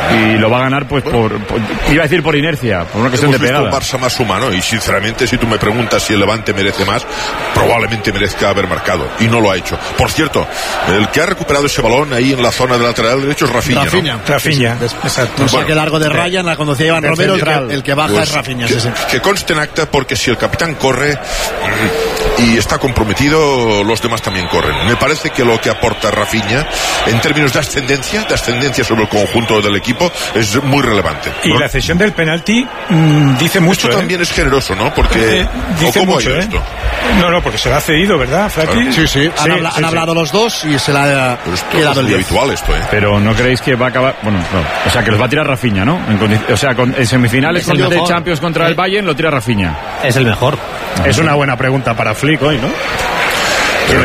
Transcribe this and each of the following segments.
Y lo va a ganar pues iba a decir por inercia, por una cuestión de pegada. Hemos visto un Barça más humano y sinceramente si tú me preguntas si el Levante merece más, probablemente merezca haber marcado y no lo ha hecho. Por cierto, el que ha recuperado ese balón ahí en la zona de lateral derecho es Rafinha. Rafinha. Exacto. Un saque largo de Ryan, la conocía Iván Romero, el que baja pues, es Rafinha. Que conste en acta, porque si el capitán corre y está comprometido, los demás también corren. Me parece que lo que aporta Rafinha en términos de ascendencia sobre el conjunto del equipo es muy relevante, ¿no? Y la cesión del penalti dice mucho. Esto también es generoso, ¿no? Porque dice ¿cómo mucho, esto? No, porque se lo ha cedido, ¿verdad, Flaki? Sí. Han hablado los dos y se la ha quedado el 10. Habitual esto, Pero no creéis que va a acabar. Bueno, no. O sea, que los va a tirar Rafinha, ¿no? En semifinales contra el Champions contra el Bayern lo tira Rafinha. Es el mejor. Es una buena pregunta para Flick hoy, ¿no? Pero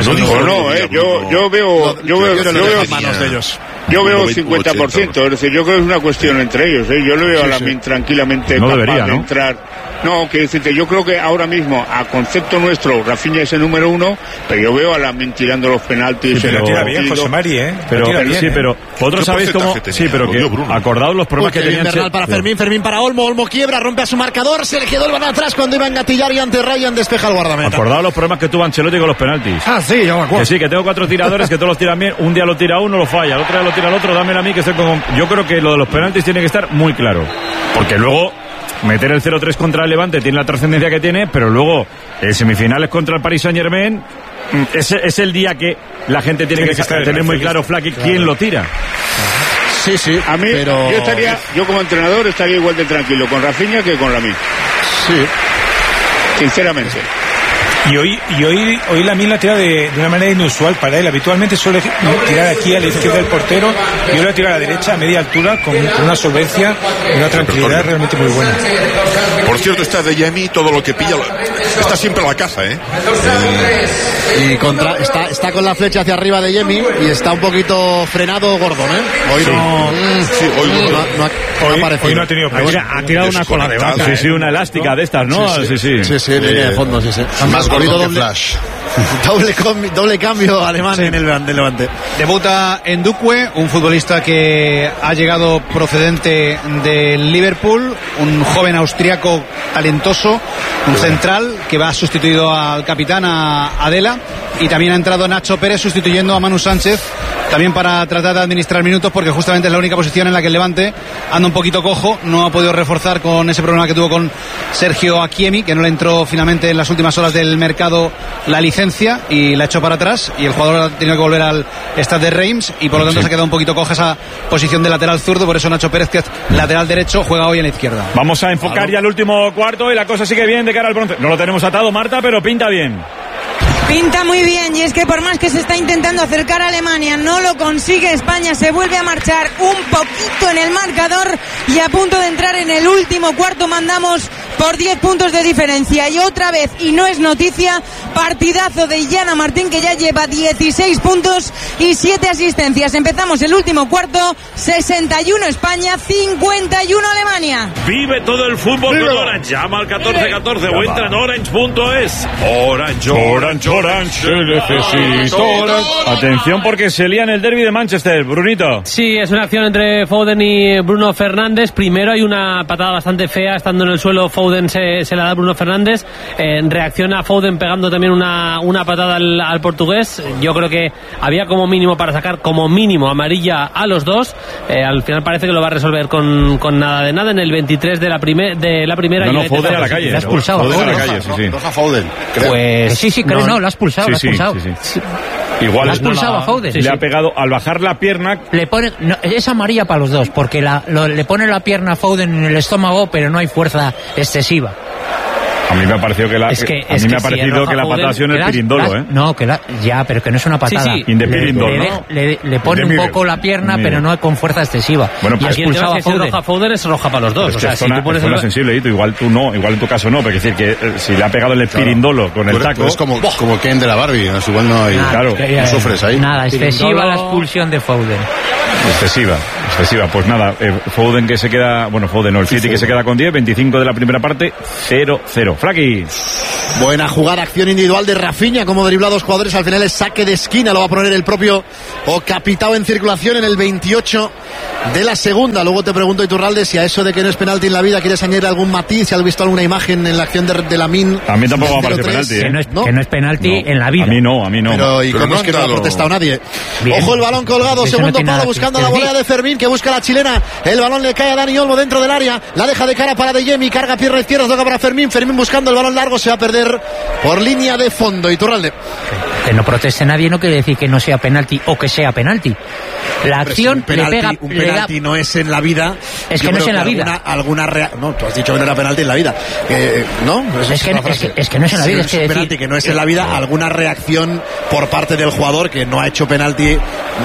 yo veo manos de ellos. Yo veo 50%, es decir, yo creo que es una cuestión entre ellos, Yo lo veo a Lamine tranquilamente no capaz debería, de ¿no? entrar. No, que decirte, yo creo que ahora mismo, a concepto nuestro, Rafinha es el número 1, pero yo veo a Lamine tirando los penaltis. Sí, pero tira bien, José Mari, Pero vosotros sabéis cómo. Sí, pero que acordaos los problemas que tenían. Para Fermín para Olmo quiebra, rompe a su marcador, se le quedó el balón atrás cuando iba a engatillar y ante Ryan despeja el guardameta. Acordaos los problemas que tuvo Ancelotti con los penaltis. Sí, yo me acuerdo. Que sí, que tengo 4 tiradores que todos los tiran bien, un día lo tira uno, lo falla, el otro día lo tira el otro, dámelo a mí que estoy como. Yo creo que lo de los penaltis tiene que estar muy claro, porque luego meter el 0-3 contra el Levante tiene la trascendencia que tiene, pero luego semifinales contra el Paris Saint-Germain es el día que la gente tiene que tener muy claro, Flaky, quién lo tira. Sí, a mí, pero yo como entrenador estaría igual de tranquilo con Rafinha que con Lamine. Sí. Sinceramente. Y hoy Lamine la tira de una manera inusual para él. Habitualmente suele tirar aquí a la izquierda del portero y hoy la tira a la derecha a media altura con una solvencia y una tranquilidad realmente muy buena. Por cierto, está de Yemi, todo lo que pilla está siempre a la caza, Y está con la flecha hacia arriba de Yemi y está un poquito frenado Gordon, Hoy hoy no ha tenido prisa. Ha tirado una cola de vaca. Sí, una elástica de estas, ¿no? Sí, línea de fondo, sí. Más gordo que Flash. Doble cambio alemán en el Levante. Debuta Ndukwe, un futbolista que ha llegado procedente del Liverpool, un joven austriaco talentoso, un central que va sustituido al capitán, a Adela, y también ha entrado Nacho Pérez sustituyendo a Manu Sánchez, también para tratar de administrar minutos, porque justamente es la única posición en la que el Levante anda un poquito cojo, no ha podido reforzar con ese problema que tuvo con Sergio Akiemi, que no le entró finalmente en las últimas horas del mercado la licencia y la echó para atrás, y el jugador ha tenido que volver al Stade de Reims y por lo tanto se ha quedado un poquito coja esa posición de lateral zurdo. Por eso Nacho Pérez, que es lateral derecho, juega hoy en la izquierda. Vamos a enfocar ya el último cuarto y la cosa sigue bien de cara al bronce. No lo tenemos atado, Marta, pero pinta bien. Pinta muy bien, y es que por más que se está intentando acercar a Alemania, no lo consigue. España se vuelve a marchar un poquito en el marcador y a punto de entrar en el último cuarto mandamos por 10 puntos de diferencia. Y otra vez, y no es noticia, partidazo de Illana Martín, que ya lleva 16 puntos y 7 asistencias. Empezamos el último cuarto, 61 España, 51 Alemania. Vive todo el fútbol con Orange. Llama al 1414 o entra en orange.es. Orange, necesito Orange. Atención, porque se lía en el derbi de Manchester, Brunito. Sí, es una acción entre Foden y Bruno Fernández. Primero hay una patada bastante fea, estando en el suelo Foden se la da a Bruno Fernández. Reacciona Foden pegando también una patada al portugués. Yo creo que había como mínimo para sacar como mínimo amarilla a los dos. Al final parece que lo va a resolver con nada de nada en el 23 de la primera. No, Foden a la calle. Le ha expulsado Foden a la calle, sí. Deja Foden. Pues sí, creo no, lo ha expulsado. Sí. Igual lo ha expulsado a Foden. Le ha pegado al bajar la pierna. Le pone, es amarilla para los dos, porque le pone la pierna a Foden en el estómago, pero no hay fuerza excesiva. A mí me ha parecido que la patada ha sido en el pirindolo, No, pero que no es una patada. Sí. Indepirindolo, le pone un poco la pierna, pero no con fuerza excesiva. Bueno, y aquí expulsado a Foden. Si roja Foden, es roja para los dos. O sea, si tú pones zona sensible, igual tú no, igual en tu caso no, pero es decir que si le ha pegado en el pirindolo con el taco. Es como Ken de la Barbie, igual no hay. Claro, no sufres ahí. Nada, excesiva la expulsión de Foden. Excesiva. Excesiva. Pues nada, Foden que se queda, bueno, Foden no, el City que se queda con 10, 25 de la primera parte, 0-0. Fraki. Buena jugada, acción individual de Rafinha, como dribla a dos jugadores, al final es saque de esquina, lo va a poner el propio Capitao en circulación en el 28 de la segunda. Luego te pregunto, Iturralde, si a eso de que no es penalti en la vida quieres añadir algún matiz, si has visto alguna imagen en la acción de Lamine. A mí tampoco me parece penalti, que no es penalti en la vida. A mí no. Pero ¿y cómo es que no ha protestado nadie? Bien. Ojo el balón colgado, segundo palo buscando la volea de Fermín, que busca la chilena, el balón le cae a Dani Olmo dentro del área, la deja de cara para De Jemi, carga pierna izquierda, toca para Fermín buscando el balón largo, se va a perder por línea de fondo. Iturralde. Que no proteste nadie no quiere decir que no sea penalti o que sea penalti. La acción le pega. Un penalti no es en la vida. Es que no es en la vida. No, tú has dicho que no era penalti en la vida. ¿No? Es que no es en la vida. Es que penalti que no es en la vida, alguna reacción por parte del jugador que no ha hecho penalti,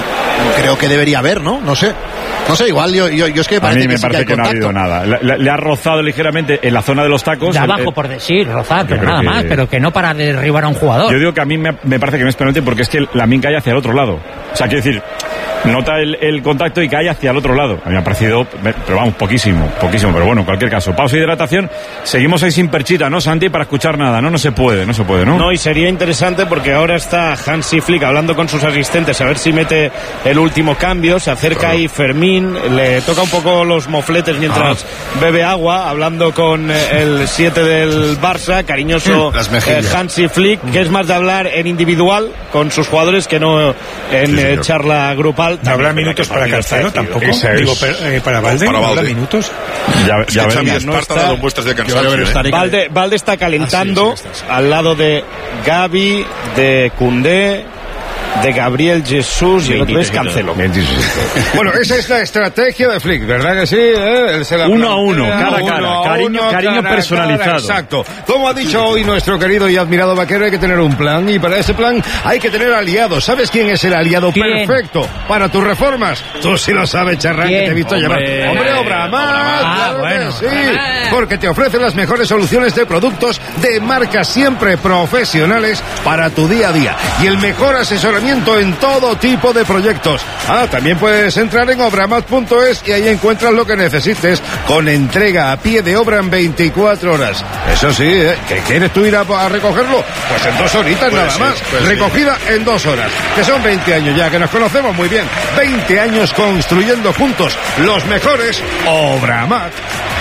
creo que debería haber, ¿no? No sé, igual yo es que a mí me parece que no ha habido nada. Le ha rozado ligeramente en la zona de los tacos. De abajo, por decir, rozar, pero nada más, pero que no para derribar a un jugador. Yo digo que a mí me parece que no es penalti porque es que Lamine cae hacia el otro lado. O sea, quiero decir, nota el contacto y cae hacia el otro lado. A mí me ha parecido, pero vamos, poquísimo, pero bueno, en cualquier caso. Pausa y hidratación. Seguimos ahí sin perchita, ¿no, Santi? Para escuchar nada, ¿no? No se puede, ¿no? No, y sería interesante porque ahora está Hansi Flick hablando con sus asistentes a ver si mete el último cambio. Se acerca ahí Fermín, le toca un poco los mofletes mientras bebe agua, hablando con el 7 del Barça, cariñoso Hansi Flick, que es más de hablar en individual con sus jugadores que no en charla grupal. ¿No habrá minutos para Cancelo tampoco? Digo, para Valde. ¿No habrá minutos? Ya veremos. No está dando muestras de cansancio. Valde está calentando al lado de Gavi, de Koundé, de Gabriel Jesús y el otro es Cancelo. Bueno, esa es la estrategia de Flick, ¿verdad que sí? Él se la 1-1, cara a cara, cariño personalizado. Exacto. Como ha dicho hoy nuestro querido y admirado Vaquero, hay que tener un plan, y para ese plan hay que tener aliados. ¿Sabes quién es el aliado perfecto para tus reformas? Tú sí lo sabes, Charrán, que te he visto llamar. ¡Hombre, Obramat! Claro, sí, porque te ofrece las mejores soluciones de productos de marcas siempre profesionales para tu día a día y el mejor asesoramiento en todo tipo de proyectos. También puedes entrar en obramat.es y ahí encuentras lo que necesites con entrega a pie de obra en 24 horas. Eso sí, ¿que quieres tú ir a recogerlo? Pues en 2 horitas nada más. Recogida en 2 horas. Que son 20 años ya, que nos conocemos muy bien. 20 años construyendo juntos los mejores Obramat.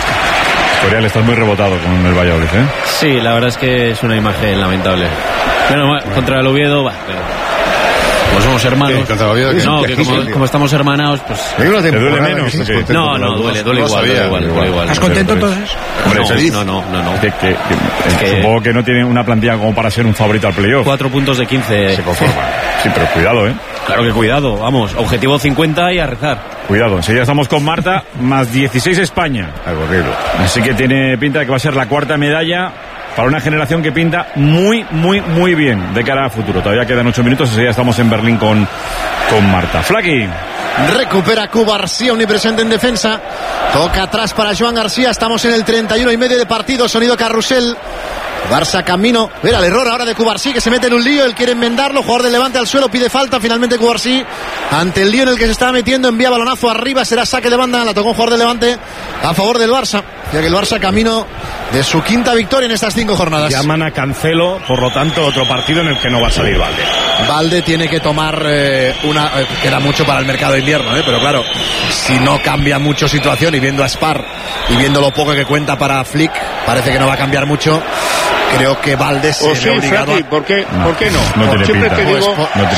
Corial, estás muy rebotado con el Valladolid, ¿eh? Sí, la verdad es que es una imagen lamentable. Bueno, contra el Oviedo, pues somos hermanos. No, que como estamos hermanados, pues. ¿Te duele menos? No, duele igual. ¿Estás contento entonces? Hombre, no. Supongo que no tiene una plantilla como para ser un favorito al playoff. 4 puntos de 15. Se conforma. Sí, pero cuidado, ¿eh? Claro que cuidado, vamos. Objetivo 50 y a rezar. Cuidado, enseguida estamos con Marta, más 16 España. Algo horrible. Así que tiene pinta de que va a ser la 4ª medalla para una generación que pinta muy bien de cara a futuro. Todavía quedan 8 minutos, enseguida estamos en Berlín con Marta. Flaki. Recupera Cubarsí, omnipresente en defensa. Toca atrás para Joan García. Estamos en el 31 y medio de partido. Sonido carrusel. Barça camino. Mira el error ahora de Cubarsí, que se mete en un lío. Él quiere enmendarlo. Jugador de Levante al suelo, pide falta. Finalmente Cubarsí, ante el lío en el que se estaba metiendo, envía balonazo arriba. Será saque de banda. La tocó un jugador de Levante a favor del Barça. Ya que el Barça camino de su 5ª victoria en estas 5 jornadas. Llaman a Cancelo, por lo tanto, otro partido en el que no va a salir Valde. Valde tiene que tomar queda mucho para el mercado de invierno, pero claro, si no cambia mucho situación, y viendo a Spar y viendo lo poco que cuenta para Flick, parece que no va a cambiar mucho. Creo que Valde se ve obligado a... ¿Por qué no? No tiene siempre pinta. te digo,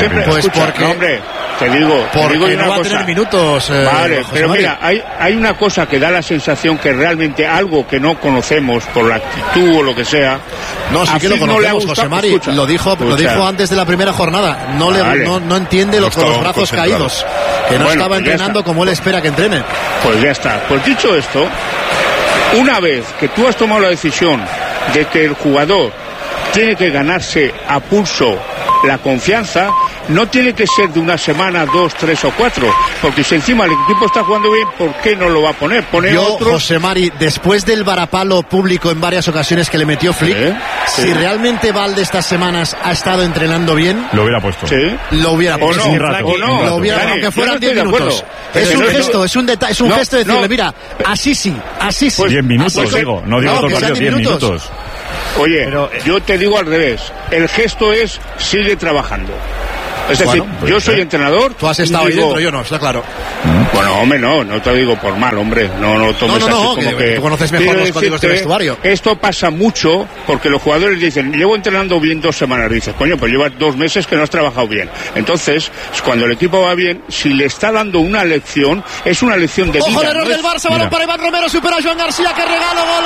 porque no va a tener minutos. Vale, pero mira, hay una cosa que da la sensación que realmente algo que no conocemos por la actitud o lo que sea. No, sí que lo conocemos, José Mari. Lo dijo antes de la primera jornada. No entiende los brazos caídos. Que no estaba entrenando como él espera que entrene. Pues ya está. Pues dicho esto, una vez que tú has tomado la decisión de que el jugador tiene que ganarse a pulso la confianza no tiene que ser de una semana, 2, 3 o 4, porque si encima el equipo está jugando bien, ¿por qué no lo va a poner? Otro. José Mari, después del varapalo público en varias ocasiones que le metió Flick, si realmente Valde estas semanas ha estado entrenando bien, lo hubiera puesto. Lo hubiera puesto. Lo hubiera, aunque fueran 10 minutos. Es un gesto, es un detalle, es un gesto de decirle, mira, así sí. 10 minutos, digo, no digo todo el partido, 10 minutos. Oye, yo te digo al revés, el gesto es sigue trabajando. Es decir, yo soy entrenador. Tú has estado ahí dentro, yo no, está claro. Bueno, hombre, no te digo por mal, hombre. No tomes así como que tú conoces mejor los códigos de vestuario. Esto pasa mucho porque los jugadores dicen, llevo entrenando bien 2 semanas. Dices, coño, pues llevas 2 meses que no has trabajado bien. Entonces, cuando el equipo va bien, si le está dando una lección, es una lección de vida. Ojo, el error del Barça, balón para Iván Romero, supera a Joan García, que regalo, gol.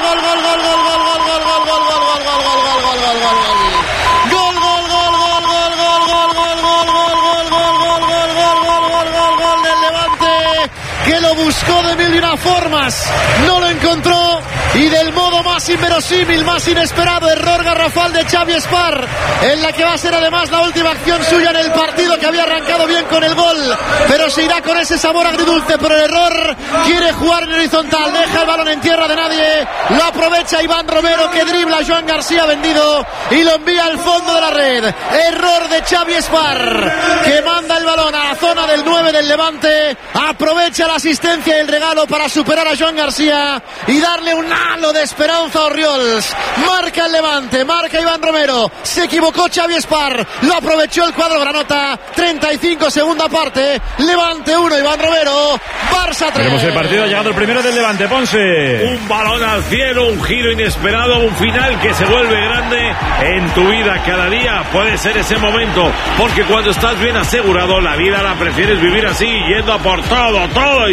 Que lo buscó de mil y una formas, no lo encontró, y del modo más inverosímil, más inesperado, error garrafal de Xavi Espar, en la que va a ser además la última acción suya en el partido, que había arrancado bien con el gol, pero se irá con ese sabor agridulce por el error. Quiere jugar en horizontal, deja el balón en tierra de nadie, lo aprovecha Iván Romero, que dribla a Joan García vendido y lo envía al fondo de la red. Error de Xavi Espar, que manda el balón a la zona del 9 del Levante, aprovecha la asistencia y el regalo para superar a Joan García y darle un halo de esperanza a Orriols. Marca el Levante, marca Iván Romero, se equivocó Xavi Espar, lo aprovechó el cuadro granota. 35, segunda parte, Levante 1, Iván Romero, Barça 3. Tenemos el partido, ha llegado el primero del Levante, Ponce. Un balón al cielo, un giro inesperado, un final que se vuelve grande en tu vida. Cada día puede ser ese momento, porque cuando estás bien asegurado, la vida la prefieres vivir así, yendo a por todo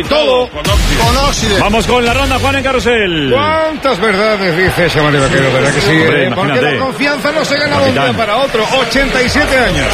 con óxido. Vamos con la ronda, Juan, en carrusel. ¿Cuántas verdades dice ese Mario Vaquero? ¿Verdad que sí? Porque la confianza no se gana de un día para otro. 87 años.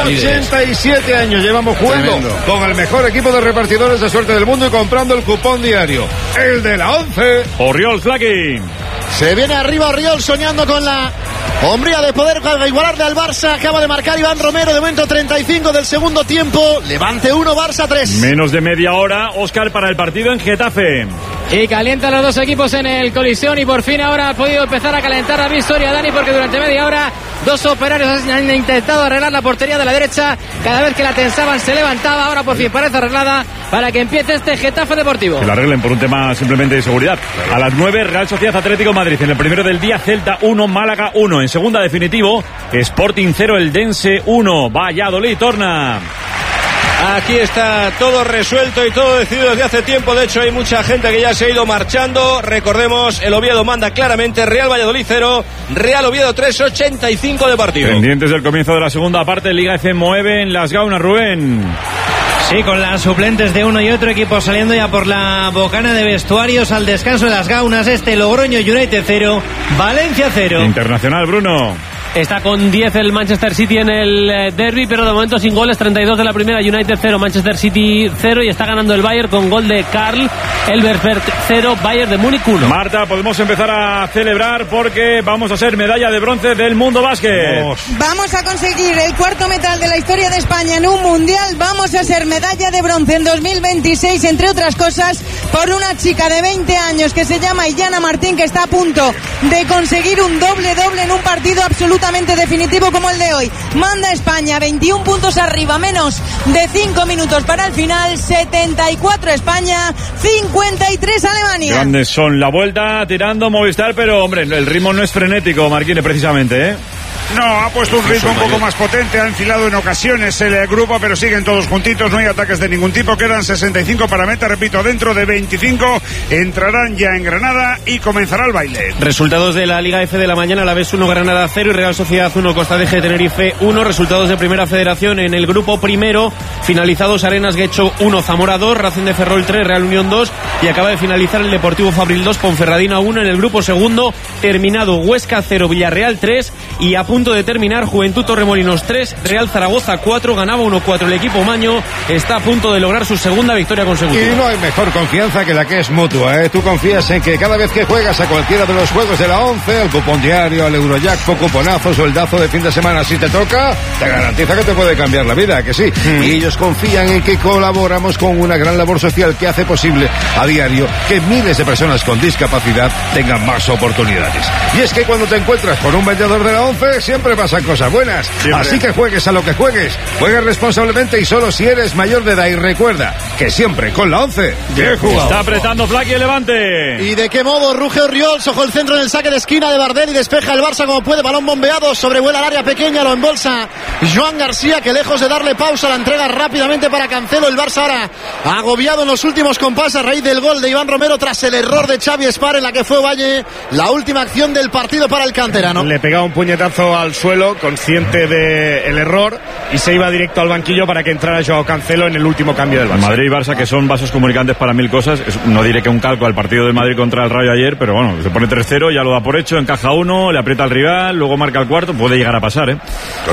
87 años llevamos jugando con el mejor equipo de repartidores de suerte del mundo y comprando el cupón diario. El de la 11. Orriols, Flaky. Se viene arriba Orriols soñando con la hombría de poder igualarle al Barça. Acaba de marcar Iván Romero, de momento 35 del segundo tiempo. Levante 1, Barça 3. Menos de media hora, Óscar, para el partido en Getafe. Y calientan los dos equipos en el Coliseum y por fin ahora ha podido empezar a calentar la victoria, Dani, porque durante media hora dos operarios han intentado arreglar la portería de la derecha. Cada vez que la tensaban se levantaba, ahora por fin parece arreglada para que empiece este Getafe Deportivo. Que la arreglen por un tema simplemente de seguridad. A las 9, Real Sociedad Atlético Madrid. En el primero del día, Celta 1, Málaga 1. En segunda, definitivo, Sporting 0, Eldense 1. Valladolid, torna. Aquí está todo resuelto y todo decidido desde hace tiempo. De hecho, hay mucha gente que ya se ha ido marchando. Recordemos, el Oviedo manda claramente. Real Valladolid 0, Real Oviedo 3, 85 de partido. Pendientes del comienzo de la segunda parte, Liga F mueve en Las Gaunas, Rubén. Sí, con las suplentes de uno y otro equipo saliendo ya por la bocana de vestuarios al descanso de Las Gaunas. Logroño United 0, Valencia 0. Internacional, Bruno. Está con 10 el Manchester City en el derby, pero de momento sin goles. 32 de la primera, United 0, Manchester City 0, y está ganando el Bayern con gol de Karl Elversberg 0, Bayern de Múnich 1. Marta, podemos empezar a celebrar porque vamos a ser medalla de bronce del mundo básquet. Vamos a conseguir el cuarto metal de la historia de España en un mundial. Vamos a ser medalla de bronce en 2026, entre otras cosas, por una chica de 20 años que se llama Illana Martín, que está a punto de conseguir un doble-doble en un partido absolutamente definitivo como el de hoy. Manda España 21 puntos arriba, menos de 5 minutos para el final. 74 España, 53 Alemania. Grandes son la vuelta tirando Movistar, pero hombre, el ritmo no es frenético, Marquine, precisamente, ¿eh? No, ha puesto un ritmo un poco más potente, ha enfilado en ocasiones el grupo, pero siguen todos juntitos, no hay ataques de ningún tipo, quedan 65 para meta, repito, dentro de 25 entrarán ya en Granada y comenzará el baile. Resultados de la Liga F de la mañana, la Alavés 1, Granada 0 y Real Sociedad 1, Costa de Tenerife 1. Resultados de Primera Federación en el grupo primero, finalizados Arenas Guecho 1, Zamora 2, Racing de Ferrol 3, Real Unión 2 y acaba de finalizar el Deportivo Fabril 2, Ponferradina 1. En el grupo segundo, terminado Huesca 0, Villarreal 3 y a punto de terminar Juventud Torremolinos 3, Real Zaragoza 4, ganaba 1-4 el equipo Maño, está a punto de lograr su segunda victoria consecutiva. Y no hay mejor confianza que la que es mutua, ¿eh? Tú confías en que cada vez que juegas a cualquiera de los juegos de la 11, al cupón diario, al Eurojackpot, cuponazo, o sueldazo de fin de semana, si te toca, te garantiza que te puede cambiar la vida, que sí. Y ellos confían en que colaboramos con una gran labor social que hace posible a diario que miles de personas con discapacidad tengan más oportunidades. Y es que cuando te encuentras con un vendedor de la ONCE, siempre pasan cosas buenas. Siempre. Así que juegues a lo que juegues, juegues responsablemente y solo si eres mayor de edad. Y recuerda que siempre con la ONCE, bien jugado. Está apretando Flaky el Levante. ¿Y de qué modo? Ruge Orriols, ojo el centro en el saque de esquina de Bardel y despeja el Barça como puede, balón bombeado, sobrevuela el área pequeña, lo embolsa Joan García, que lejos de darle pausa la entrega rápidamente para Cancelo. El Barça ahora agobiado en los últimos compases a raíz del gol de Iván Romero tras el error de Xavi Espar en la que fue Valle la última acción del partido para el canterano. Le pegaba un puñetazo al suelo, consciente del error, y se iba directo al banquillo para que entrara Joao Cancelo en el último cambio del Barça. Madrid y Barça, que son vasos comunicantes para mil cosas. No diré que un calco al partido del Madrid contra el Rayo ayer, pero bueno, se pone 3-0, ya lo da por hecho, encaja uno, le aprieta al rival, luego marca el cuarto, puede llegar a pasar, ¿eh?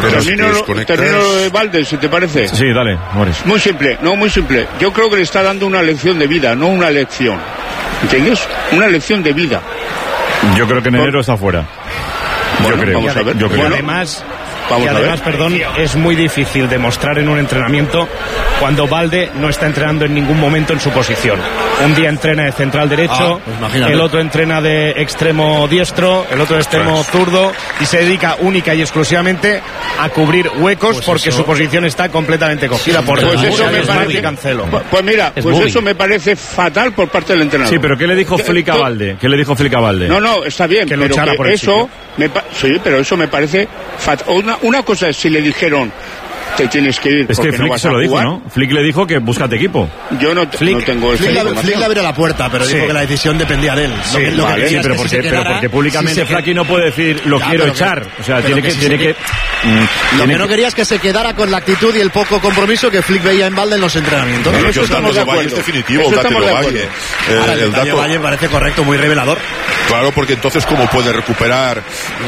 Termino de Valde, si te parece. Sí, dale, Morris. Muy simple. Yo creo que le está dando una lección de vida, no una lección. ¿Entiendes? Una lección de vida. Yo creo que en enero está fuera. Bueno, yo creo. Vamos a ver. Yo creo. Además, es muy difícil demostrar en un entrenamiento cuando Valde no está entrenando en ningún momento en su posición. Un día entrena de central derecho, el otro entrena de extremo diestro, el otro de extremo zurdo, y se dedica única y exclusivamente a cubrir huecos porque su posición está completamente cogida por Cancelo. Pues mira, eso me parece fatal por parte del entrenador. Sí, pero ¿qué le dijo Flick a Valde? ¿Qué le dijo Flick a Valde? No, está bien, que pero luchara por eso pero eso me parece fatal. Una cosa es si le dijeron te tienes que ir. Es que Flick se lo dijo, ¿no? Flick le dijo que búscate equipo. Yo no tengo esa información. Flick le abrió la puerta, pero dijo que la decisión dependía de él. Pero porque públicamente Flaky no puede decir lo quiero echar. O sea, tiene que lo que no quería es que se quedara con la actitud y el poco compromiso que Flick veía en Valde en los entrenamientos. Pero eso estamos de acuerdo. Es definitivo, el dato de Valle. El dato de Valle parece correcto, muy revelador. Claro, porque entonces cómo puede recuperar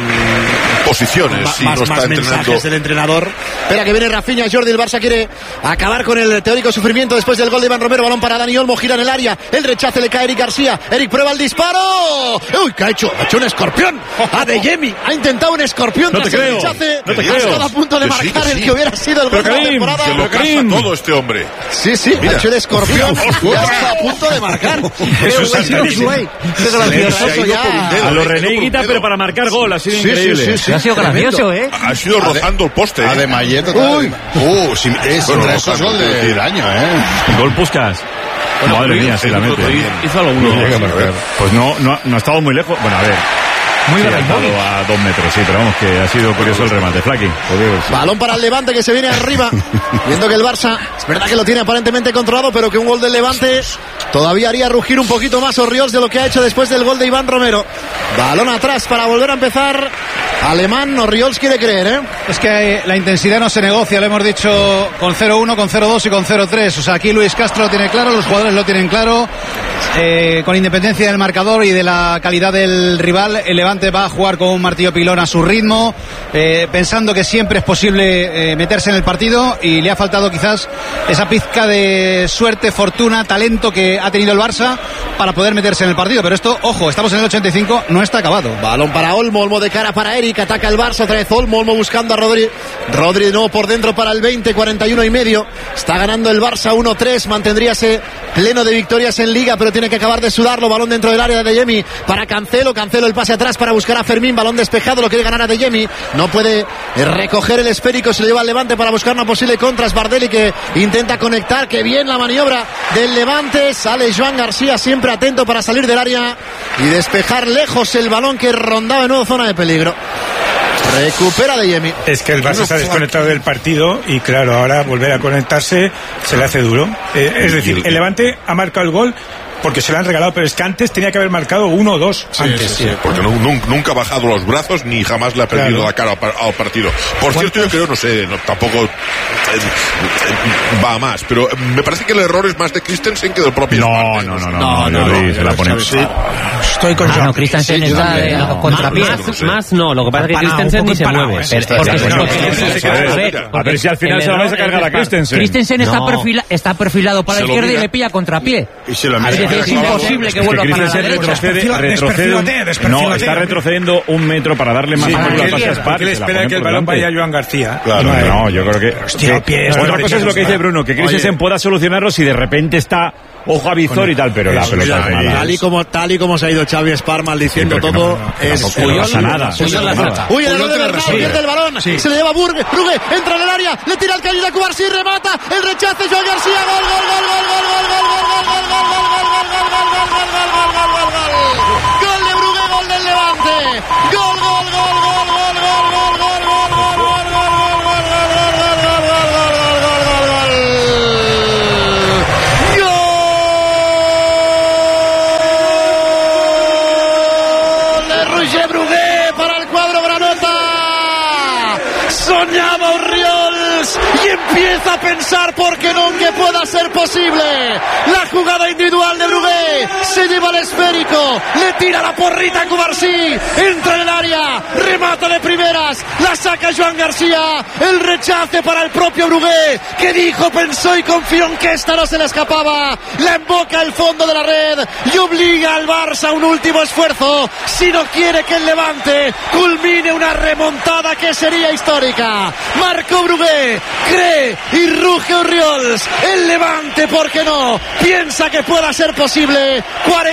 posiciones si no está entrenando. Mensajes del entrenador. Espera que viene Rafinha, Jordi, el Barça quiere acabar con el teórico sufrimiento después del gol de Iván Romero, balón para Dani Olmo, gira en el área, el rechace le cae a Eric García, Eric prueba el disparo, uy, que ha hecho un escorpión, a De Jemi, ha intentado un escorpión tras el rechace, ha estado a punto de marcar el que hubiera sido el gol de la temporada. Se lo casa todo este hombre. Sí, ha hecho el escorpión y está a punto de marcar. A los René Higuita, pero para marcar gol, ha sido increíble. Ha sido gracioso, ¿eh? Ha sido rozando el poste. De Mayeta. Es entre esos gol del año, Gol Puskás. Madre mía, sí la mete. Hizo lo uno. Pues no ha estado muy lejos. Bueno, a ver. Muy bien, a 2 metros, sí, pero vamos, que ha sido curioso el remate, Flaky. Balón para el Levante que se viene arriba, viendo que el Barça, es verdad que lo tiene aparentemente controlado, pero que un gol del Levante todavía haría rugir un poquito más Orriols de lo que ha hecho después del gol de Iván Romero. Balón atrás para volver a empezar. Alemán, Orriols quiere creer, ¿eh? Es que la intensidad no se negocia, lo hemos dicho con 0-1, con 0-2 y con 0-3. O sea, aquí Luis Castro lo tiene claro, los jugadores lo tienen claro. Con independencia del marcador y de la calidad del rival, el Levante va a jugar con un martillo pilón a su ritmo, pensando que siempre es posible meterse en el partido, y le ha faltado quizás esa pizca de suerte, fortuna, talento que ha tenido el Barça para poder meterse en el partido. Pero esto, ojo, estamos en el 85, no está acabado. Balón para Olmo de cara para Eric, ataca el Barça, otra vez Olmo buscando a Rodri de nuevo por dentro para el 20, 41 y medio. Está ganando el Barça 1-3, mantendría ese pleno de victorias en Liga, pero tiene que acabar de sudarlo. Balón dentro del área de Jemi para Cancelo el pase atrás para buscar a Fermín, balón despejado, lo quiere ganar a De Jemi, no puede recoger el esférico, se lo lleva al Levante para buscar una posible contra. Es Bardelli que intenta conectar, que bien la maniobra del Levante, sale Joan García siempre atento para salir del área y despejar lejos el balón que rondaba en nueva zona de peligro. Recupera De Jemi. Es que el Barça se ha desconectado del partido y claro, ahora volver a conectarse se le hace duro. Es decir, el Levante ha marcado el gol porque se lo han regalado, pero es que antes tenía que haber marcado 1 o 2 antes. Sí. Porque nunca ha bajado los brazos ni jamás le ha perdido la cara al partido. Por cierto, yo creo, tampoco va a más, pero me parece que el error es más de Christensen que del propio. No, se la pone. Estoy con Christensen está contrapié. Más no, lo que pasa es que Christensen ni se mueve. A ver si al final se lo vais a cargar a Christensen. Christensen está perfilado para la izquierda y le pilla contrapié. Y se lo mete. es imposible que vuelva para la derecha. Retrocede. No, está retrocediendo un metro para darle más ángulo al pase a Spar. Le espera que el balón vaya a Joan García. Claro, no, yo creo que... Otra cosa es lo que dice Bruno, que Christensen pueda solucionarlo si de repente está ojo a visor y tal, pero la pelota es mala. Tal y como se ha ido Xavi Spar maldiciendo todo, no pasa nada. Uy, el error de Bernal, pierde el balón, se le lleva Brugge, entra en el área, le tira el Khalil Koubarsi, remata, el rechace, Joan García, gol, gol, gol, gol, gol, gol, gol, gol, gol, gol, gol, gol, gol de Brugge, gol del Levante, gol, gol, gol, gol, gol, gol, gol, gol, gol, soñaba Orriols y empieza a pensar por qué no que pueda ser posible. La jugada individual de Brugge, se lleva el esférico, le tira la porrita a Koubarsi, entra en el área, remata de primeras, la saca Joan García, el rechace para el propio Brugge, que dijo, pensó y confió en que esta no se le escapaba, la emboca el fondo de la red y obliga al Barça a un último esfuerzo, si no quiere que el Levante culmine una remontada que sería histórica. Marcó Brugge, cree y ruge Orriols, el Levante, ¿por qué no? Piensa que pueda ser posible.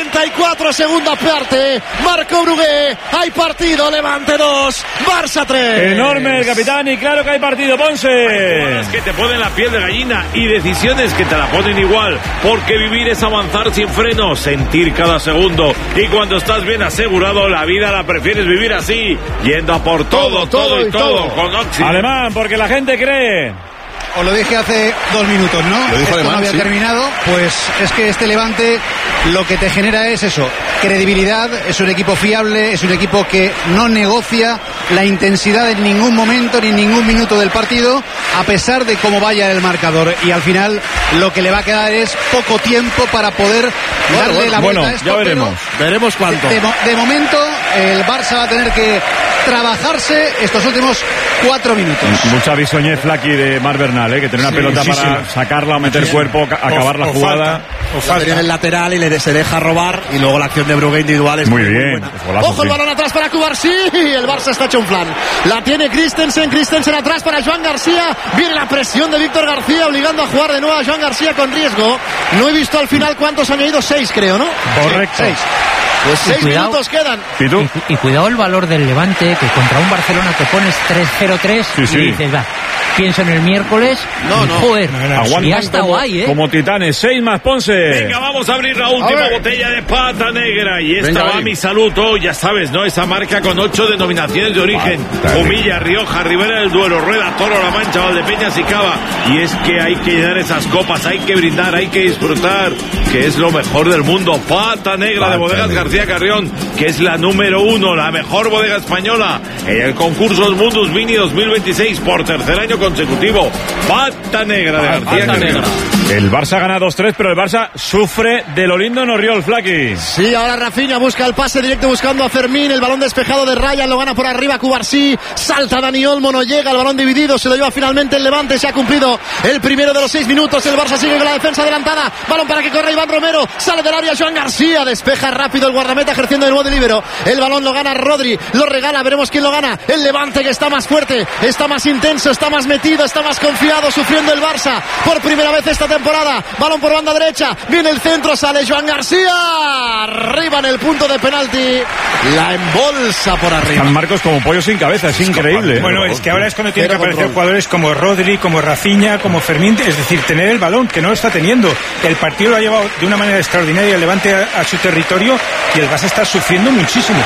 44 segunda parte, marcó Brugge, hay partido, Levante 2, Barça 3. Enorme el capitán y claro que hay partido, Ponce. Hay que te ponen la piel de gallina y decisiones que te la ponen igual, porque vivir es avanzar sin freno, sentir cada segundo, y cuando estás bien asegurado la vida la prefieres vivir así, yendo a por todo con Oxy. Alemán, porque la gente cree. Os lo dije hace 2 minutos, ¿no? Lo dijo Esto Alemán, no había terminado, pues es que este Levante lo que te genera es eso, credibilidad, es un equipo fiable, es un equipo que no negocia la intensidad en ningún momento ni en ningún minuto del partido, a pesar de cómo vaya el marcador, y al final lo que le va a quedar es poco tiempo para poder darle la vuelta a esto. Ya veremos cuánto. De momento el Barça va a tener que trabajarse estos últimos 4 minutos. Mucha bisoñez Flaky de Mar Bernal, que tener una pelota para sacarla, meter cuerpo, acabar la jugada. O falta en el lateral y se deja robar, y luego la acción de Brugge individual es muy bien. Ojo el balón atrás para Koubarsi, el Barça está hecho un flan. La tiene Christensen atrás para Joan García, viene la presión de Víctor García obligando a jugar de nuevo a Joan García con riesgo. No he visto al final cuántos han ido, 6 creo, ¿no? Correcto. 6. Pues 6 minutos quedan. Y cuidado el valor del Levante, que contra un Barcelona te pones 3-0-3 y dices, va, pienso en el miércoles. Joder, ya está guay, como titanes. 6 más, Ponce. Venga, vamos a abrir la última botella de Pata Negra. Y esta va a mi salud. Ya sabes, ¿no? Esa marca con 8 denominaciones de origen. Humilla, Rioja, Ribera del Duero, Rueda, Toro, La Mancha, Valdepeñas y Cava. Y es que hay que llenar esas copas, hay que brindar, hay que disfrutar, que es lo mejor del mundo. Pata Negra de Bodegas García Carrión, que es la número 1, la mejor bodega española en el concurso Mundus Vini 2026 por 3er año consecutivo. Pata Negra de García Carrión. El Barça gana 2-3, pero el Barça sufre de lo lindo en Orriols, Flaky. Sí, ahora Rafinha busca el pase directo buscando a Fermín, el balón despejado de Ryan, lo gana por arriba Koubarsi, salta Dani Olmo, no llega, el balón dividido, se lo lleva finalmente el Levante, se ha cumplido el primero de los 6 minutos, el Barça sigue con la defensa adelantada, balón para que corra Iván Romero, sale del área Joan García, despeja rápido el guardameta ejerciendo de nuevo de líbero, el balón lo gana Rodri, lo regala, veremos quién lo gana, el Levante que está más fuerte, está más intenso, está más metido, está más confiado, sufriendo el Barça por primera vez esta temporada, balón por banda derecha, viene el centro, sale Joan García, arriba en el punto de penalti, la embolsa por arriba. San Marcos como pollo sin cabeza, es increíble. Bueno, es que ahora es cuando tienen que aparecer jugadores como Rodri, como Rafinha, como Fermín, es decir, tener el balón, que no lo está teniendo. El partido lo ha llevado de una manera extraordinaria el Levante a su territorio, y el Barça está sufriendo muchísimo.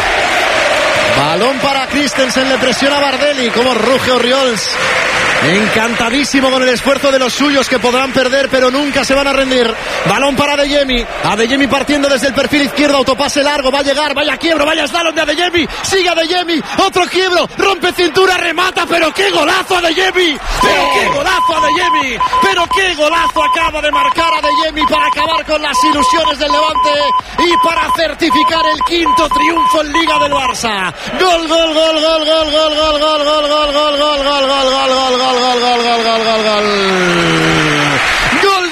Balón para Christensen, le presiona Bardelli, como ruge Orriols. Encantadísimo con el esfuerzo de los suyos, que podrán perder pero nunca se van a rendir. Balón para Adeyemi partiendo desde el perfil izquierdo, autopase largo, va a llegar, vaya quiebro, vaya slalom de Adeyemi, sigue Adeyemi, otro quiebro, rompe cintura, remata, pero qué golazo Adeyemi, pero qué golazo Adeyemi, pero qué golazo acaba de marcar Adeyemi para acabar con las ilusiones del Levante y para certificar el 5º triunfo en Liga del Barça. Gol, gol, gol, gol, gol, gol, gol, gol, gol, gol, gol, gol, gol, gol, gol, gol, gol. Gol del Barça.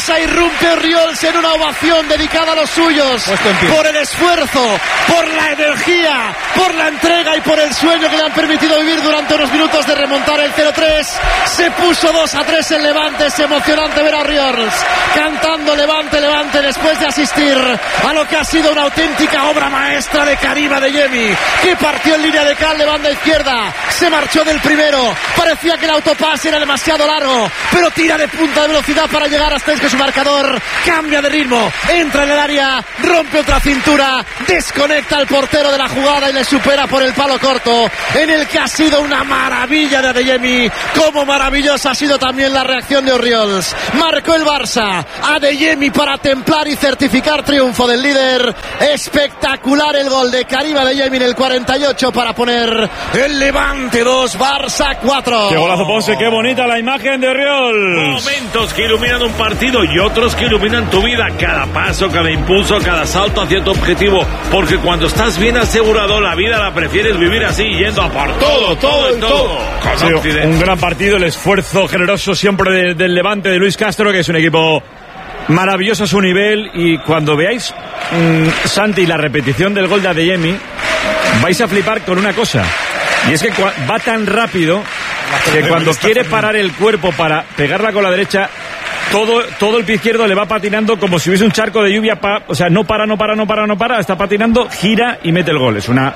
Barça irrumpe Oriols en una ovación dedicada a los suyos por el esfuerzo, por la energía, por la entrega y por el sueño que le han permitido vivir durante unos minutos de remontar el 0-3. Se puso 2-3 en Levante. Es emocionante ver a Oriols cantando Levante, Levante, después de asistir a lo que ha sido una auténtica obra maestra de Karim Adeyemi, que partió en línea de cal de banda izquierda, se marchó del primero, parecía que el autopase era demasiado largo, pero tira de punta de velocidad para llegar hasta que su marcador cambia de ritmo, entra en el área, rompe otra cintura, desconecta al portero de la jugada y le supera por el palo corto, en el que ha sido una maravilla de Adeyemi. Como maravillosa ha sido también la reacción de Oriols. Marcó el Barça, Adeyemi para templar y certificar triunfo del líder. Espectacular el gol de Karim Adeyemi en el 48 para poner el Levante 2, Barça 4. Qué golazo, Ponce, qué bonita la imagen de Oriols. Momentos que iluminan un partido y otros que iluminan tu vida. Cada paso, cada impulso, cada salto hacia tu objetivo. Porque cuando estás bien asegurado, la vida la prefieres vivir así, yendo a por todo. Sí, un gran partido, el esfuerzo generoso siempre del Levante de Luis Castro, que es un equipo maravilloso a su nivel. Y cuando veáis, Santi, la repetición del gol de Adeyemi, vais a flipar con una cosa. Y es que va tan rápido que cuando quiere parar el cuerpo para pegarla con la derecha, todo el pie izquierdo le va patinando como si hubiese un charco de lluvia. O sea, no para, está patinando, gira y mete el gol.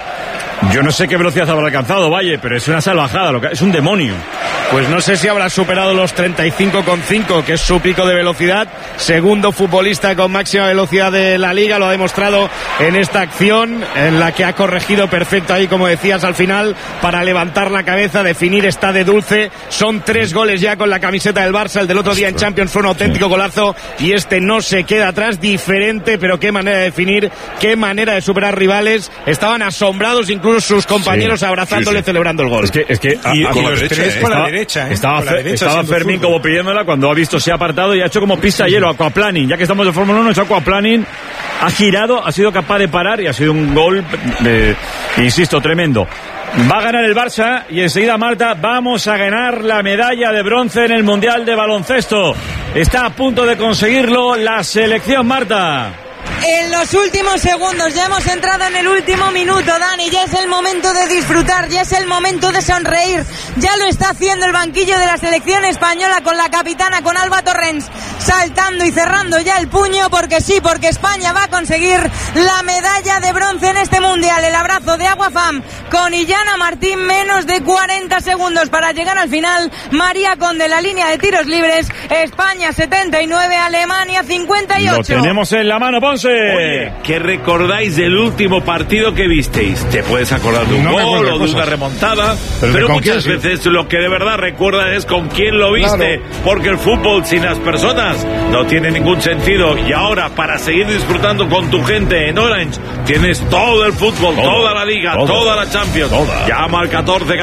Yo no sé qué velocidad habrá alcanzado, Valle, pero es una salvajada, es un demonio. Pues no sé si habrá superado los 35,5, que es su pico de velocidad. Segundo futbolista con máxima velocidad de la Liga, lo ha demostrado en esta acción, en la que ha corregido perfecto ahí, como decías, al final, para levantar la cabeza, definir, está de dulce. Son 3 goles ya con la camiseta del Barça. El del otro día en Champions fue un auténtico golazo, y este no se queda atrás. Diferente, pero qué manera de definir, qué manera de superar rivales. Estaban asombrados incluso sus compañeros, abrazándole, celebrando el gol. Es que con la derecha, con la derecha. Estaba Fermín como pidiéndola cuando ha visto, se ha apartado y ha hecho como pista hielo, aquaplaning. Ya que estamos de Fórmula 1, ha hecho aquaplaning, ha girado, ha sido capaz de parar y ha sido un gol, insisto, tremendo. Va a ganar el Barça y enseguida, Marta, vamos a ganar la medalla de bronce en el Mundial de Baloncesto. Está a punto de conseguirlo la selección, Marta. En los últimos segundos, ya hemos entrado en el último minuto, Dani, ya es el momento de disfrutar, ya es el momento de sonreír, ya lo está haciendo el banquillo de la selección española con la capitana, con Alba Torrens, saltando y cerrando ya el puño, porque sí, porque España va a conseguir la medalla de bronce en este mundial. El abrazo de Aguafam con Illana Martín, menos de 40 segundos para llegar al final. María Conde, la línea de tiros libres, España 79, Alemania 58. Lo tenemos en la mano, Ponce. Oye, ¿qué recordáis del último partido que visteis? ¿Te puedes acordar de un gol o de una remontada? Pero muchas veces lo que de verdad recuerdas es con quién lo viste, porque el fútbol sin las personas no tiene ningún sentido. Y ahora, para seguir disfrutando con tu gente en Orange, tienes todo el fútbol, toda la Liga, toda la Champions. Llama al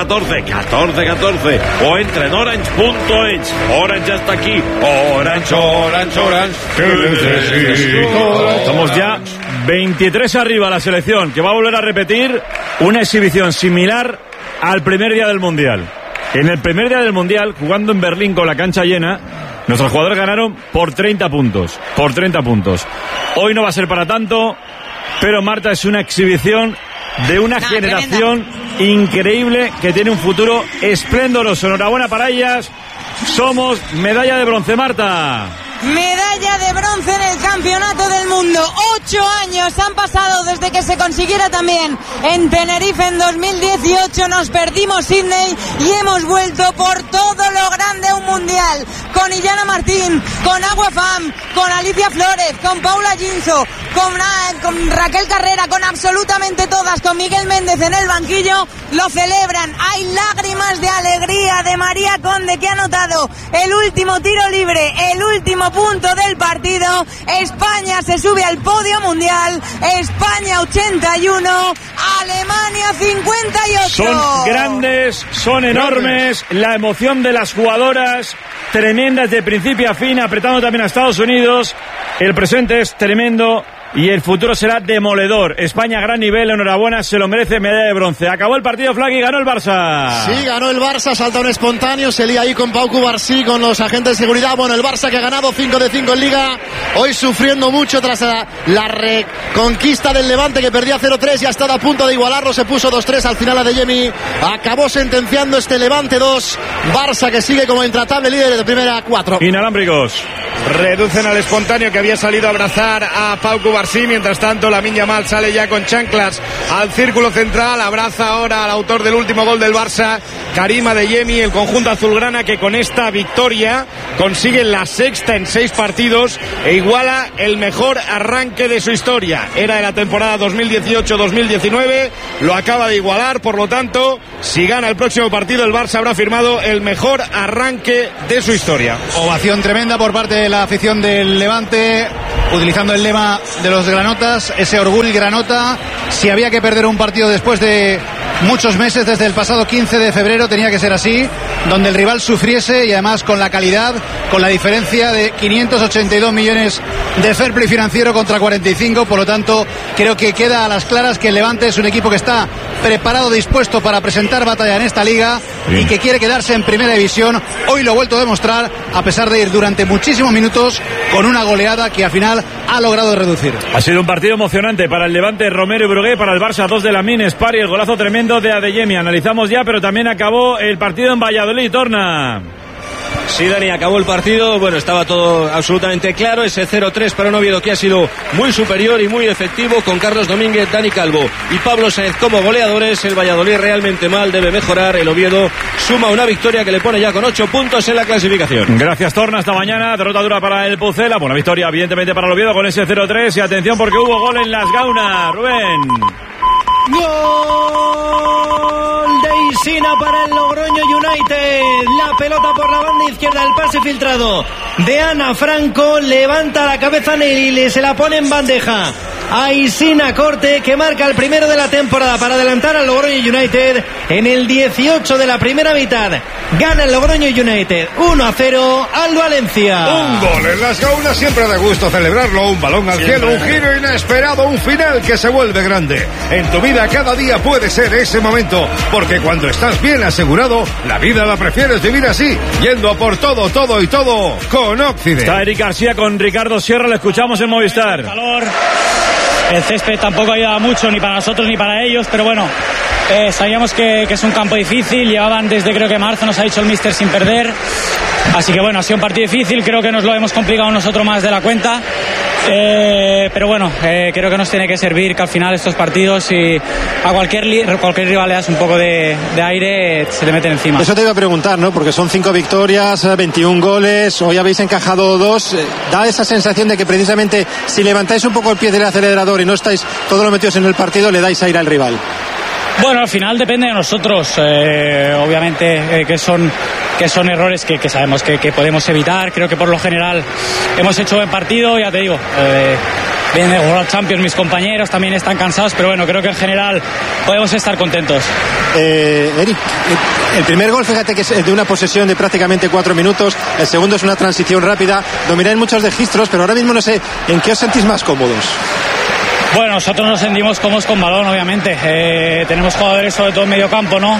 1414 o entra en orange.es. Orange ya está aquí. Orange. ¿Qué necesito? Estamos ya 23 arriba la selección, que va a volver a repetir una exhibición similar al primer día del Mundial. En el primer día del Mundial, jugando en Berlín con la cancha llena, nuestros jugadores ganaron por 30 puntos. Hoy no va a ser para tanto, pero, Marta, es una exhibición de una generación increíble que tiene un futuro esplendoroso. Enhorabuena para ellas. Somos medalla de bronce, Marta. Medalla de bronce en el Campeonato del Mundo. 8 años han pasado desde que se consiguiera también en Tenerife en 2018. Nos perdimos Sydney y hemos vuelto por todo lo grande a un mundial. Con Illana Martín, con Aguafam, con Alicia Flores, con Paula Ginso, con Raquel Carrera, con absolutamente todas, con Miguel Méndez en el banquillo. Lo celebran. Hay lágrimas de alegría de María Conde, que ha anotado el último tiro libre, el último punto del partido. España se sube al podio mundial. España 81, Alemania 58. Son grandes, son enormes. La emoción de las jugadoras, tremenda desde principio a fin, apretando también a Estados Unidos. El presente es tremendo. y el futuro será demoledor. España, gran nivel, enhorabuena, se lo merece, medalla de bronce. Acabó el partido, Flag, y ganó el Barça. Sí, ganó el Barça, salta un espontáneo, se lía ahí con Pau Cubarsí, con los agentes de seguridad. Bueno, el Barça que ha ganado 5 de 5 en Liga, hoy sufriendo mucho tras la reconquista del Levante, que perdía 0-3 y ha estado a punto de igualarlo, se puso 2-3 al final a Adeyemi, acabó sentenciando este Levante 2, Barça que sigue como intratable líder de primera 4. Inalámbricos. Reducen al espontáneo que había salido a abrazar a Pau Cubarsí. Mientras tanto, Lamine Yamal sale ya con chanclas al círculo central. Abraza ahora al autor del último gol del Barça, Karim Adeyemi. El conjunto azulgrana que con esta victoria consigue la sexta en 6 partidos e iguala el mejor arranque de su historia. Era de la temporada 2018-2019, lo acaba de igualar. Por lo tanto, si gana el próximo partido, el Barça habrá firmado el mejor arranque de su historia. Ovación tremenda por parte de la afición del Levante, utilizando el lema de los granotas, ese orgullo granota. Si había que perder un partido después de muchos meses, desde el pasado 15 de febrero, tenía que ser así, donde el rival sufriese, y además con la calidad, con la diferencia de 582 millones de fair play financiero contra 45. Por lo tanto, creo que queda a las claras que el Levante es un equipo que está preparado, dispuesto para presentar batalla en esta liga y que quiere quedarse en primera división. Hoy lo ha vuelto a demostrar, a pesar de ir durante muchísimos minutos con una goleada que al final ha logrado reducir. Ha sido un partido emocionante para el Levante, Romero y Brugué, para el Barça 2 de Lamine, Spari, el golazo tremendo de Adeyemi. Analizamos ya, pero también acabó el partido en Valladolid, Torna. Sí, Dani, acabó el partido. Bueno, estaba todo absolutamente claro. Ese 0-3 para un Oviedo que ha sido muy superior y muy efectivo, con Carlos Domínguez, Dani Calvo y Pablo Sáenz como goleadores. El Valladolid realmente mal, debe mejorar. El Oviedo suma una victoria que le pone ya con 8 puntos en la clasificación. Gracias, Torna, hasta mañana. Derrota dura para el Pucela. Buena victoria, evidentemente, para el Oviedo con ese 0-3. Y atención porque hubo gol en Las Gaunas. Rubén. Gol de Isina para el Logroño United. La pelota por la banda izquierda, el pase filtrado de Ana Franco. Levanta la cabeza Nelly, se la pone en bandeja a Isina Corte, que marca el primero de la temporada para adelantar al Logroño United en el 18 de la primera mitad. Gana el Logroño United 1-0 al Valencia. Un gol en Las Gaunas, siempre da gusto celebrarlo. Un balón al cielo, un giro inesperado, un final que se vuelve grande. En tu vida cada día puede ser ese momento, porque cuando estás bien asegurado, la vida la prefieres vivir así, yendo a por todo, todo y todo con Occident. Está Eric García con Ricardo Sierra, lo escuchamos en Movistar. Calor. El césped tampoco ayuda mucho, ni para nosotros ni para ellos, pero bueno, sabíamos que es un campo difícil. Llevaban desde creo que marzo, nos ha dicho el míster, sin perder. Así que bueno, ha sido un partido difícil, creo que nos lo hemos complicado nosotros más de la cuenta. Pero bueno, creo que nos tiene que servir que al final estos partidos, si a cualquier rival le das un poco de aire, se le meten encima. Eso te iba a preguntar, ¿no? Porque son 5 victorias, 21 goles, hoy habéis encajado 2. Da esa sensación de que precisamente si levantáis un poco el pie del acelerador y no estáis todos los metidos en el partido, le dais aire al rival. Bueno, al final depende de nosotros, obviamente que son errores que sabemos que podemos evitar. Creo que por lo general hemos hecho buen partido, ya te digo, vienen de World Champions mis compañeros, también están cansados, pero bueno, creo que en general podemos estar contentos. Eric, el primer gol, fíjate que es de una posesión de prácticamente 4 minutos, el segundo es una transición rápida, domináis muchos registros, pero ahora mismo no sé, ¿en qué os sentís más cómodos? Bueno, nosotros nos sentimos cómodos con balón, obviamente. Tenemos jugadores sobre todo en medio campo, ¿no?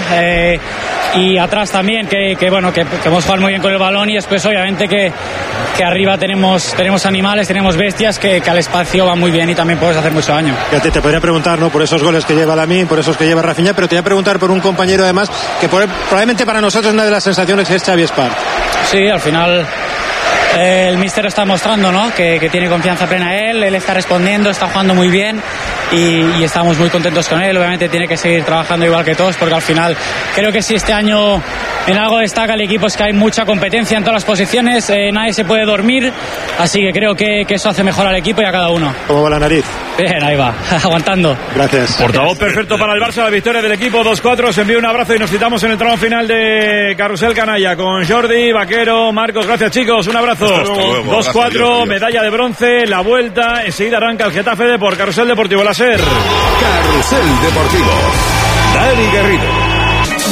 Y atrás también, que hemos jugado muy bien con el balón, y después obviamente que arriba tenemos animales, tenemos bestias que al espacio van muy bien y también puedes hacer mucho daño. Te podría preguntar, ¿no? Por esos goles que lleva Lamine, por esos que lleva Rafinha, pero te voy a preguntar por un compañero además que probablemente para nosotros una de las sensaciones es Xavi Espart. Sí, al final el míster está mostrando, ¿no? Que tiene confianza plena él está respondiendo, está jugando muy bien y estamos muy contentos con él. Obviamente tiene que seguir trabajando igual que todos, porque al final creo que si este año en algo destaca el equipo es que hay mucha competencia en todas las posiciones, nadie se puede dormir, así que creo que eso hace mejor al equipo y a cada uno. ¿Cómo va la nariz? Bien, ahí va, aguantando. Gracias. Portavoz perfecto para el Barça, la victoria del equipo 2-4. Se envía un abrazo y nos citamos en el tramo final de Carrusel Canalla con Jordi, Vaquero, Marcos. Gracias, chicos, un abrazo. 2-4, medalla de bronce, la vuelta. Enseguida arranca el Getafe por Carrusel Deportivo La Ser. Carrusel Deportivo. Dani Garrido.